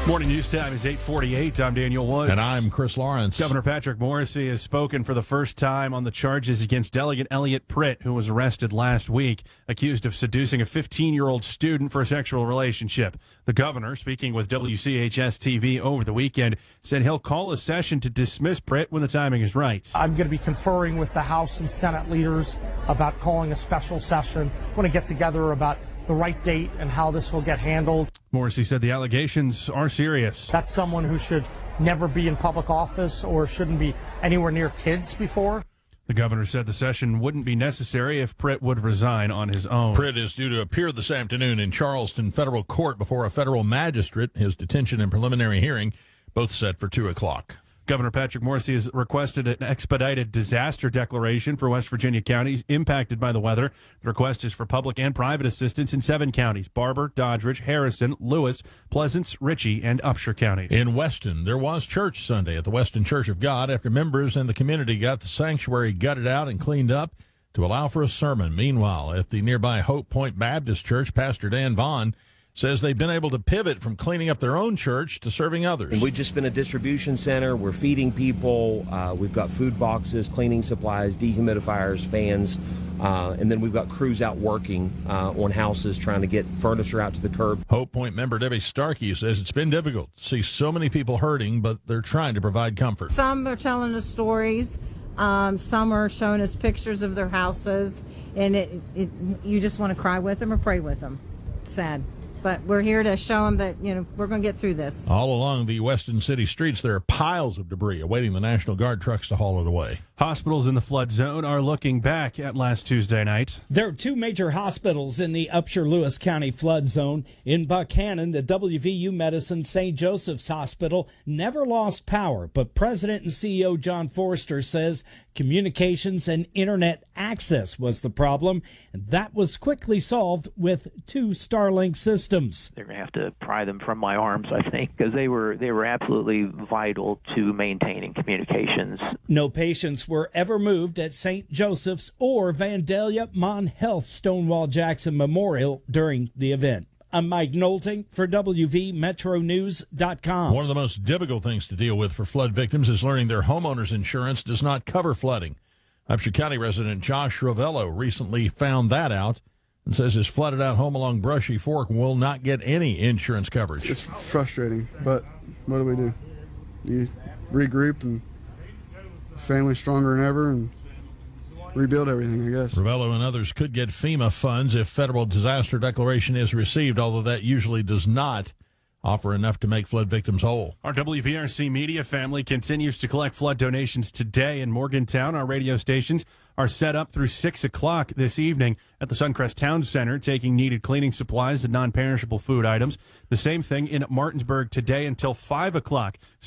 Morning news time is 8:48. I'm Daniel Woods. And I'm Chris Lawrence. Governor Patrick Morrisey has spoken for the first time on the charges against Delegate Elliot Pritt, who was arrested last week, accused of seducing a 15-year-old student for a sexual relationship. The governor, speaking with WCHS-TV over the weekend, said he'll call a session to dismiss Pritt when the timing is right. I'm going to be conferring with the House and Senate leaders about calling a special session. I want to get together about the right date and how this will get handled. Morrisey said the allegations are serious. That's someone who should never be in public office or shouldn't be anywhere near kids before. The governor said the session wouldn't be necessary if Pritt would resign on his own. Pritt is due to appear this afternoon in Charleston federal court before a federal magistrate. His detention and preliminary hearing both set for 2 o'clock. Governor Patrick Morrisey has requested an expedited disaster declaration for West Virginia counties impacted by the weather. The request is for public and private assistance in 7 counties: Barber, Doddridge, Harrison, Lewis, Pleasants, Ritchie, and Upshur counties. In Weston, there was church Sunday at the Weston Church of God after members in the community got the sanctuary gutted out and cleaned up to allow for a sermon. Meanwhile, at the nearby Hope Point Baptist Church, Pastor Dan Vaughn says they've been able to pivot from cleaning up their own church to serving others. And we've just been a distribution center. We're feeding people. We've got food boxes, cleaning supplies, dehumidifiers, fans, and then we've got crews out working on houses trying to get furniture out to the curb. Hope Point member Debbie Starkey says it's been difficult to see so many people hurting, but they're trying to provide comfort. Some are telling us stories. Some are showing us pictures of their houses, and you just want to cry with them or pray with them. It's sad. But we're here to show them that, we're going to get through this. All along the Weston City streets, there are piles of debris awaiting the National Guard trucks to haul it away. Hospitals in the flood zone are looking back at last Tuesday night. There are 2 major hospitals in the Upshur-Lewis County flood zone. In Buckhannon, the WVU Medicine St. Joseph's Hospital never lost power, but President and CEO John Forster says communications and internet access was the problem, and that was quickly solved with 2 Starlink systems. They're going to have to pry them from my arms, I think, because they were absolutely vital to maintaining communications. No patients were ever moved at St. Joseph's or Vandalia Mon Health Stonewall Jackson Memorial during the event. I'm Mike Nolting for WVMetroNews.com. One of the most difficult things to deal with for flood victims is learning their homeowner's insurance does not cover flooding. Upshur County resident Josh Ravello recently found that out and says his flooded-out home along Brushy Fork will not get any insurance coverage. It's frustrating, but what do? You regroup and family stronger than ever and rebuild everything, I guess. Ravello and others could get FEMA funds if federal disaster declaration is received, although that usually does not offer enough to make flood victims whole. Our WVRC media family continues to collect flood donations today in Morgantown. Our radio stations are set up through 6 o'clock this evening at the Suncrest Town Center, taking needed cleaning supplies and non-perishable food items. The same thing in Martinsburg today until 5 o'clock.